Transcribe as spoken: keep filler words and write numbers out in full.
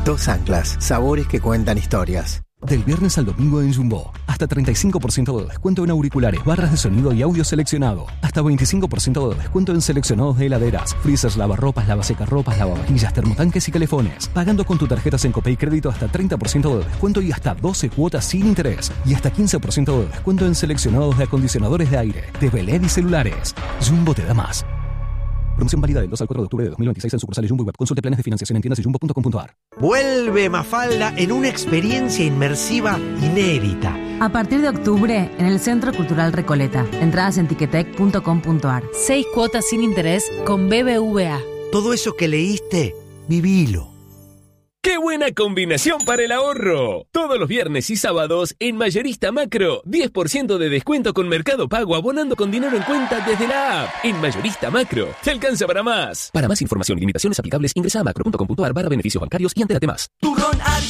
Dos anclas, sabores que cuentan historias. Del viernes al domingo en Jumbo, hasta treinta y cinco por ciento de descuento en auriculares, barras de sonido y audio seleccionado. Hasta veinticinco por ciento de descuento en seleccionados de heladeras, freezers, lavarropas, lavasecarropas, lavavajillas, termotanques y calefones. Pagando con tu tarjeta Sencopay Crédito hasta treinta por ciento de descuento y hasta doce cuotas sin interés. Y hasta quince por ciento de descuento en seleccionados de acondicionadores de aire, T V L E D y celulares. Jumbo te da más. Promoción válida del dos al cuatro de octubre de dos mil veintiséis en sucursales Jumbo y Web. Consulte planes de financiación en tiendas y jumbo punto com punto a r. Vuelve Mafalda en una experiencia inmersiva inédita. A partir de octubre, en el Centro Cultural Recoleta. Entradas en tiquetec punto com punto a r. Seis cuotas sin interés con B B V A. Todo eso que leíste, vivilo. ¡Qué buena combinación para el ahorro! Todos los viernes y sábados en Mayorista Macro, diez por ciento de descuento con Mercado Pago abonando con dinero en cuenta desde la app. En Mayorista Macro, te alcanza para más. Para más información y limitaciones aplicables, ingresa a macro punto com punto a r barra beneficios bancarios y entérate más. Turrón